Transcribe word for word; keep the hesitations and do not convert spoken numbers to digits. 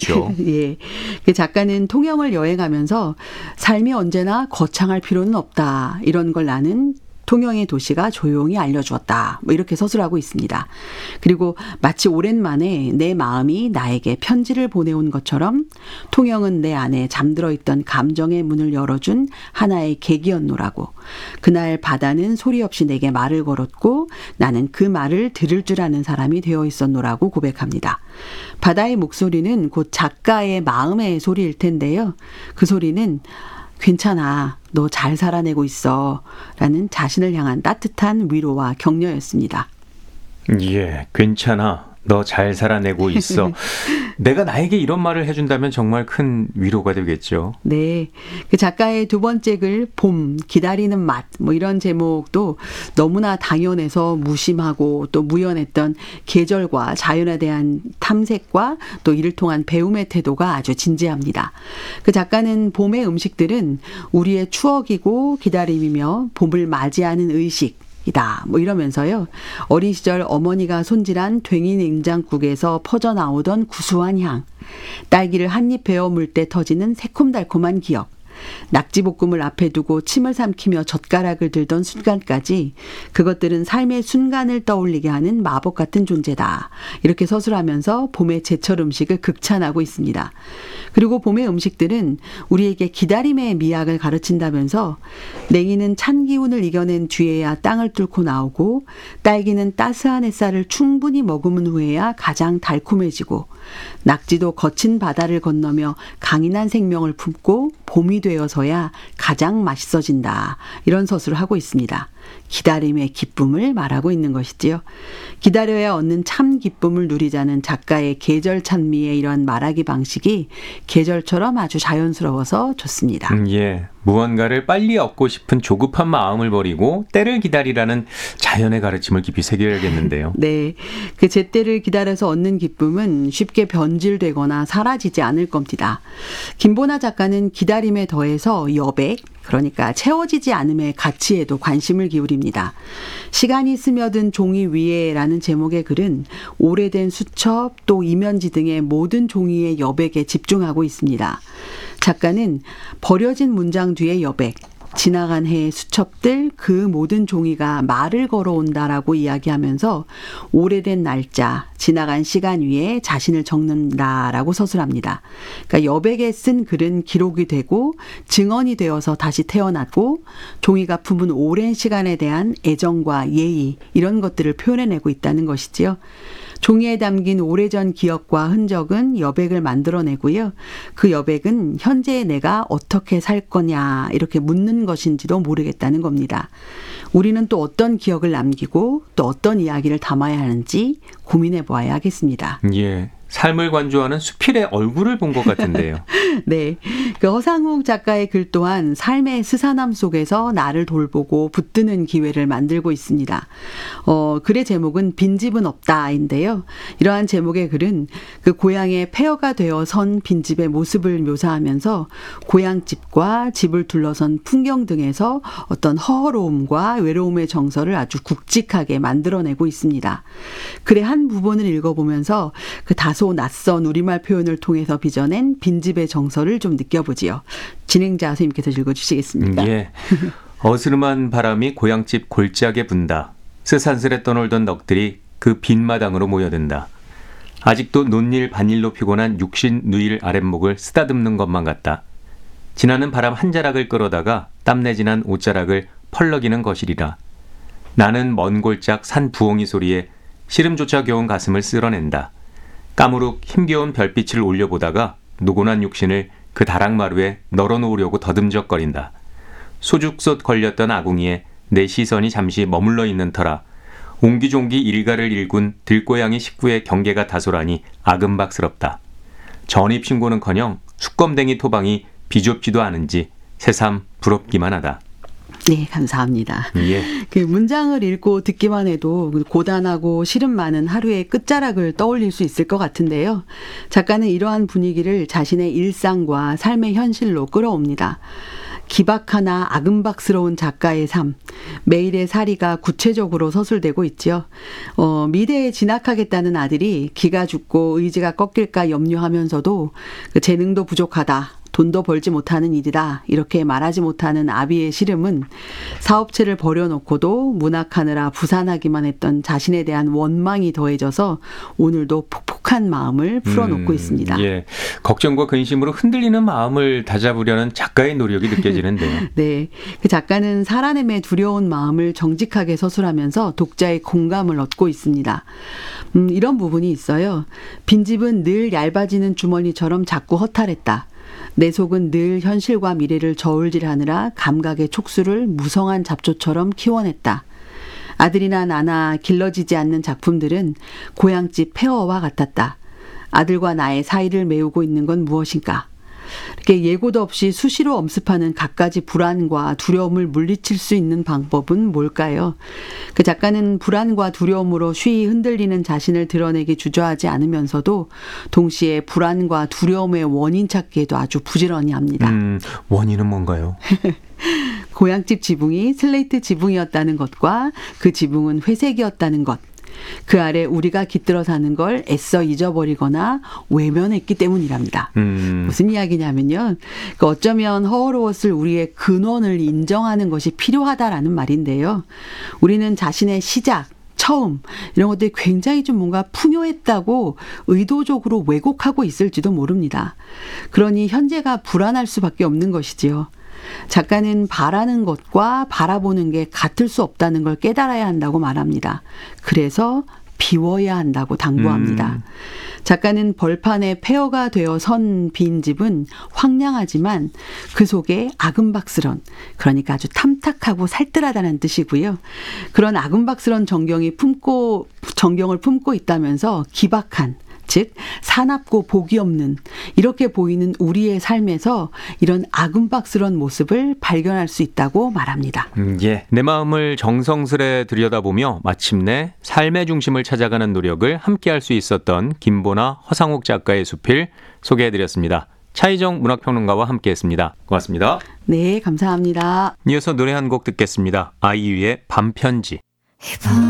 있죠. 예, 그 작가는 통영을 여행하면서 삶이 언제나 거창할 필요는 없다. 이런 걸 나는 통영의 도시가 조용히 알려주었다. 뭐 이렇게 서술하고 있습니다. 그리고 마치 오랜만에 내 마음이 나에게 편지를 보내온 것처럼 통영은 내 안에 잠들어 있던 감정의 문을 열어준 하나의 계기였노라고. 그날 바다는 소리 없이 내게 말을 걸었고 나는 그 말을 들을 줄 아는 사람이 되어 있었노라고 고백합니다. 바다의 목소리는 곧 작가의 마음의 소리일 텐데요. 그 소리는 괜찮아, 너 잘 살아내고 있어 라는 자신을 향한 따뜻한 위로와 격려였습니다. 예, 괜찮아, 너 잘 살아내고 있어. 내가 나에게 이런 말을 해준다면 정말 큰 위로가 되겠죠. 네, 그 작가의 두 번째 글 봄, 기다리는 맛, 뭐 이런 제목도 너무나 당연해서 무심하고 또 무연했던 계절과 자연에 대한 탐색과 또 이를 통한 배움의 태도가 아주 진지합니다. 그 작가는 봄의 음식들은 우리의 추억이고 기다림이며 봄을 맞이하는 의식, 이다. 뭐 이러면서요. 어린 시절 어머니가 손질한 괭이 냉장국에서 퍼져나오던 구수한 향, 딸기를 한 입 베어 물 때 터지는 새콤달콤한 기억, 낙지볶음을 앞에 두고 침을 삼키며 젓가락을 들던 순간까지 그것들은 삶의 순간을 떠올리게 하는 마법 같은 존재다. 이렇게 서술하면서 봄의 제철 음식을 극찬하고 있습니다. 그리고 봄의 음식들은 우리에게 기다림의 미학을 가르친다면서 냉이는 찬 기운을 이겨낸 뒤에야 땅을 뚫고 나오고 딸기는 따스한 햇살을 충분히 머금은 후에야 가장 달콤해지고 낙지도 거친 바다를 건너며 강인한 생명을 품고 봄이 되어서야 가장 맛있어진다. 이런 서술을 하고 있습니다. 기다림의 기쁨을 말하고 있는 것이지요. 기다려야 얻는 참 기쁨을 누리자는 작가의 계절 찬미의 이런 말하기 방식이 계절처럼 아주 자연스러워서 좋습니다. 음, 예, 무언가를 빨리 얻고 싶은 조급한 마음을 버리고 때를 기다리라는 자연의 가르침을 깊이 새겨야겠는데요. 네, 그 제때를 기다려서 얻는 기쁨은 쉽게 변질되거나 사라지지 않을 겁니다. 김보나 작가는 기다림에 더해서 여백, 그러니까 채워지지 않음의 가치에도 관심을 기울입니다. 시간이 스며든 종이 위에라는 제목의 글은 오래된 수첩 또 이면지 등의 모든 종이의 여백에 집중하고 있습니다. 작가는 버려진 문장 뒤에 여백, 지나간 해의 수첩들 그 모든 종이가 말을 걸어온다라고 이야기하면서 오래된 날짜, 지나간 시간 위에 자신을 적는다라고 서술합니다. 그러니까 여백에 쓴 글은 기록이 되고 증언이 되어서 다시 태어났고 종이가 품은 오랜 시간에 대한 애정과 예의 이런 것들을 표현해내고 있다는 것이지요. 종이에 담긴 오래전 기억과 흔적은 여백을 만들어내고요. 그 여백은 현재의 내가 어떻게 살 거냐 이렇게 묻는 것인지도 모르겠다는 겁니다. 우리는 또 어떤 기억을 남기고 또 어떤 이야기를 담아야 하는지 고민해 보아야 하겠습니다. 예, 삶을 관조하는 수필의 얼굴을 본 것 같은데요. 네, 그 허상욱 작가의 글 또한 삶의 스산함 속에서 나를 돌보고 붙드는 기회를 만들고 있습니다. 어, 글의 제목은 빈집은 없다인데요. 이러한 제목의 글은 그 고향의 폐허가 되어 선 빈집의 모습을 묘사하면서 고향집과 집을 둘러선 풍경 등에서 어떤 허허로움과 외로움의 정서를 아주 굵직하게 만들어내고 있습니다. 글의 한 부분을 읽어보면서 그 다소 낯선 우리말 표현을 통해서 빚어낸 빈집의 정서를 좀 느껴보지요. 진행자 선생님께서 읽어주시겠습니까? 예. 어스름한 바람이 고향집 골짜기에 분다. 스산스레 떠놀던 넋들이 그 빈 마당으로 모여든다. 아직도 논일 반일로 피곤한 육신 누일 아랫목을 쓰다듬는 것만 같다. 지나는 바람 한 자락을 끌어다가 땀내진한 옷자락을 펄럭이는 것이리라. 나는 먼 골짝 산 부엉이 소리에 시름조차 겨운 가슴을 쓸어낸다. 까무룩 힘겨운 별빛을 올려보다가 노곤한 육신을 그 다락마루에 널어놓으려고 더듬적거린다. 소죽솥 걸렸던 아궁이에 내 시선이 잠시 머물러 있는 터라 옹기종기 일가를 일군 들고양이 식구의 경계가 다소라니 아금박스럽다. 전입신고는커녕 수검댕이 토방이 비좁지도 않은지 새삼 부럽기만 하다. 네, 감사합니다. 예. 그 문장을 읽고 듣기만 해도 고단하고 시름 많은 하루의 끝자락을 떠올릴 수 있을 것 같은데요. 작가는 이러한 분위기를 자신의 일상과 삶의 현실로 끌어옵니다. 기박하나 아금박스러운 작가의 삶, 매일의 살이가 구체적으로 서술되고 있지요. 어, 미대에 진학하겠다는 아들이 기가 죽고 의지가 꺾일까 염려하면서도 그 재능도 부족하다. 돈도 벌지 못하는 일이다. 이렇게 말하지 못하는 아비의 시름은 사업체를 버려놓고도 문학하느라 부산하기만 했던 자신에 대한 원망이 더해져서 오늘도 폭폭한 마음을 풀어놓고 음, 있습니다. 예, 걱정과 근심으로 흔들리는 마음을 다잡으려는 작가의 노력이 느껴지는데요. 네, 그 작가는 살아남의 두려운 마음을 정직하게 서술하면서 독자의 공감을 얻고 있습니다. 음, 이런 부분이 있어요. 빈집은 늘 얇아지는 주머니처럼 자꾸 허탈했다. 내 속은 늘 현실과 미래를 저울질하느라 감각의 촉수를 무성한 잡초처럼 키워냈다. 아들이나 나나 길러지지 않는 작품들은 고향집 폐허와 같았다. 아들과 나의 사이를 메우고 있는 건 무엇인가? 이렇게 예고도 없이 수시로 엄습하는 갖가지 불안과 두려움을 물리칠 수 있는 방법은 뭘까요? 그 작가는 불안과 두려움으로 쉬이 흔들리는 자신을 드러내기 주저하지 않으면서도 동시에 불안과 두려움의 원인 찾기에도 아주 부지런히 합니다. 음, 원인은 뭔가요? 고향집 지붕이 슬레이트 지붕이었다는 것과 그 지붕은 회색이었다는 것. 그 아래 우리가 깃들어 사는 걸 애써 잊어버리거나 외면했기 때문이랍니다. 음. 무슨 이야기냐면요. 그 어쩌면 허허로웠을 우리의 근원을 인정하는 것이 필요하다라는 말인데요. 우리는 자신의 시작, 처음 이런 것들이 굉장히 좀 뭔가 풍요했다고 의도적으로 왜곡하고 있을지도 모릅니다. 그러니 현재가 불안할 수밖에 없는 것이지요. 작가는 바라는 것과 바라보는 게 같을 수 없다는 걸 깨달아야 한다고 말합니다. 그래서 비워야 한다고 당부합니다. 음. 작가는 벌판에 폐허가 되어 선 빈집은 황량하지만 그 속에 아금박스런, 그러니까 아주 탐탁하고 살뜰하다는 뜻이고요. 그런 아금박스런 정경이 품고 정경을 품고 있다면서 기박한, 즉 사납고 복이 없는 이렇게 보이는 우리의 삶에서 이런 아금박스런 모습을 발견할 수 있다고 말합니다. 음, 예, 내 마음을 정성스레 들여다보며 마침내 삶의 중심을 찾아가는 노력을 함께할 수 있었던 김보나 허상욱 작가의 수필 소개해드렸습니다. 차희정 문학평론가와 함께했습니다. 고맙습니다. 네, 감사합니다. 이어서 노래 한 곡 듣겠습니다. 아이유의 밤편지.